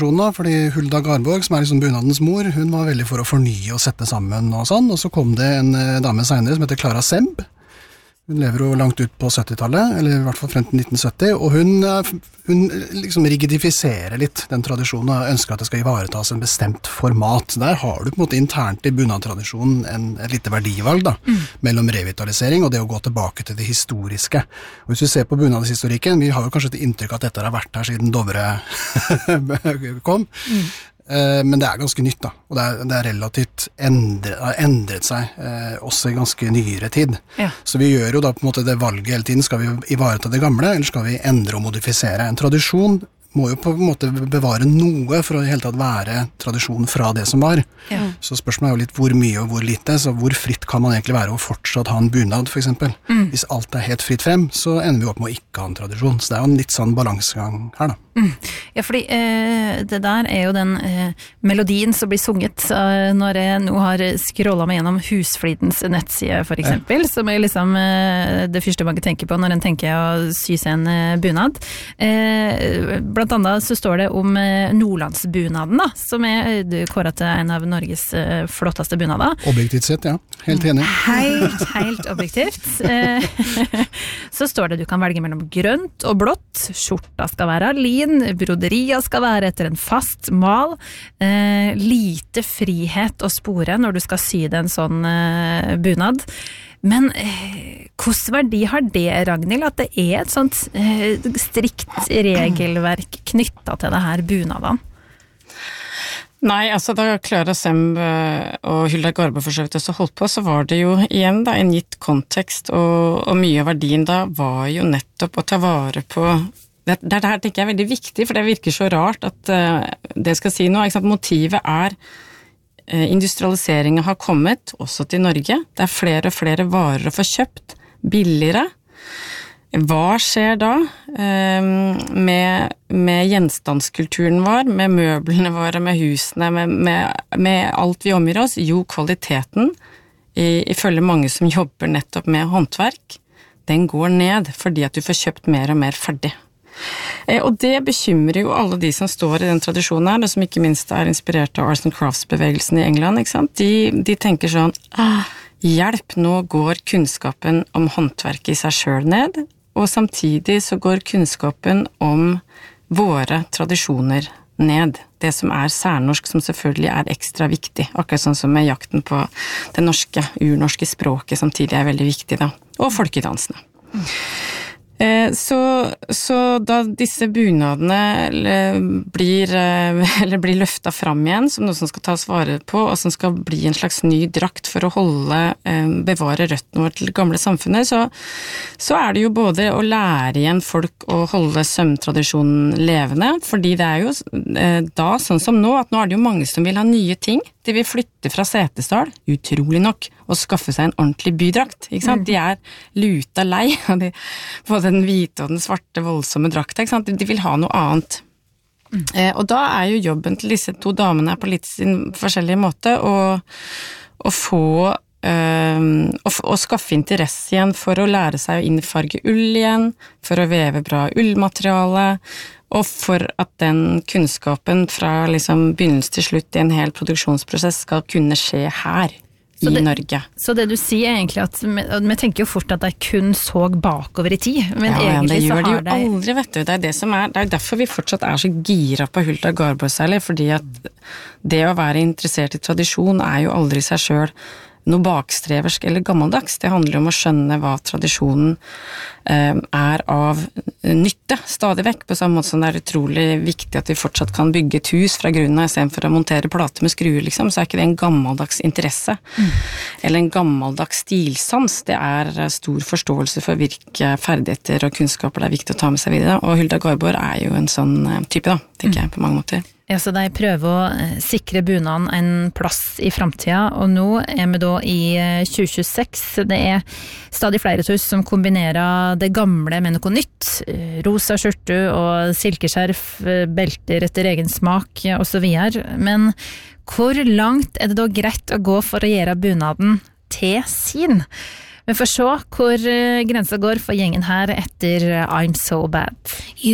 fordi Hulda Garborg, som liksom bunadens mor, hun var veldig for å fornye og sette sammen og sånn, og så kom det en dame senere som heter Clara Semb. Hun lever jo langt ut på 70-tallet, eller i hvert fall frem til 1970, og hun liksom rigidifiserer litt den tradisjonen og ønsker at det skal ivaretas en bestemt format. Der har du på en måte internt i bunadtradisjonen et lite verdivalg da, mellom revitalisering og det å gå tilbake til det historiske. Og hvis du ser på bunadshistorikken, vi har jo kanskje et inntrykk at dette har vært her siden Dovre kom, men det ganske nytt da, og det relativt endret seg også i ganske nyere tid. Ja. Så vi gjør jo da på en måte det valget hele tiden, skal vi ivareta det gamle, eller skal vi endre og modifisere? En tradisjon må jo på en måte bevare noe for å i hele tatt være tradisjon fra det som var. Ja. Så spørsmålet jo litt hvor mye og hvor lite, så hvor fritt kan man egentlig være å fortsatt ha en bunad, for eksempel. Hvis alt helt fritt frem, så ender vi opp med å ikke ha en tradisjon. Så det jo en litt sånn balansegang her da. Ja, fordi det der jo den melodien som blir sunget når jeg nå har scrollet meg gjennom Husflidens nettside for eksempel, som liksom det første man tenker på når en tenker å sy seg en bunad. Blant annet så står det om Nordlandsbunaden da, som kåret til en av Norges flotteste bunader. Objektivt sett, ja. Helt enig. Helt objektivt. Så står det du kan velge mellom grønt og blått, skjorta skal være lin, broderia skal være etter en fast mal, lite frihet å spore når du skal sy det en sånn bunad. Men hvordan verdi har det, Ragnhild, at det et sånt strikt regelverk knyttet til det her bunadene? Nei, altså da Clara Semb og Hulda Garborg forsøkte å holde på, så var det jo igjen da en gitt kontekst, og mye av verdien da var jo nettopp å ta vare på det her tenker jeg veldig viktig, for det virker så rart at det skal si noe, ikke sant? Motivet industrialiseringen har kommet også til Norge, det flere og flere varer å få kjøpt billigere. Hva skjer da med gjenstandskulturen vår, med møblene våre, med husene, med alt vi omgir oss? Jo, kvaliteten, ifølge mange som jobber nettopp med håndverk, den går ned fordi at du får kjøpt mer og mer ferdig. Og det bekymrer jo alle de som står i den tradisjonen her, og som ikke minst inspirert av Arts and Crafts-bevegelsen i England, ikke sant? De tenker sånn, hjelp, nå går kunnskapen om håndverket i seg selv ned, og samtidig så går kunnskapen om våre tradisjoner ned. Det som særnorsk, som selvfølgelig ekstra viktig, akkurat sånn som med jakten på det norske, urnorske språket, som tidlig veldig viktig da, og folkedansene. Så da disse bunadene blir løftet fram igjen som noe som skal tas vare på, og som skal bli en slags ny drakt for å bevare røttene våre til det gamle samfunnet, så det jo både å lære igjen folk å holde sømtradisjonen levende, fordi det jo da, sånn som nå, at nå det jo mange som vil ha nye ting. De vil flytte fra Setesdal, utrolig nok, og skaffe seg en ordentlig bydrakt, ikke sant? De luta lei av både den hvite og den svarte voldsomme drakta, ikke sant? De vil ha noe annet. Og da jo jobben til disse to damene på litt sin forskjellige måte å få å skaffe interesse igjen for å lære seg å innfarge ull igjen, for å veve bra ullmateriale, og for at den kunnskapen fra liksom begynnelse til slutt i en hel produksjonsprosess skal kunne skje her i Norge. Så det du sier egentlig at vi tenker jo fort at det kun så bakover i tid, men egentlig så har det... Ja, det gjør det jo aldri, vet du. Det jo derfor vi fortsatt så gira på Hulda Garborg særlig, fordi at det å være interessert i tradisjon jo aldri i seg selv noe bakstreversk eller gammeldags. Det handler om å skjønne hva tradisjonen av nytte stadig vekk, på samme måte som det utrolig viktig at vi fortsatt kan bygge et hus fra grunnen av, i stedet for å montere plater med skruer, liksom, så ikke det en gammeldags interesse, eller en gammeldags stilsans. Det stor forståelse for hvilke ferdigheter og kunnskaper det viktig å ta med seg videre, og Hulda Garborg jo en sånn type da, tenker jeg på mange måter. Ja, så de prøver å sikre bunaden en plass i fremtiden, og nå vi da i 2026. Det stadig flere hus som kombinerer det gamle med noe nytt. Rosa skjorte og silkeskjerf, belter etter egen smak og så videre. Men hvor langt det da greit å gå for å gjøre bunaden til sin? Vi får se hvor grensen går for gjengen her etter I'm So Bad.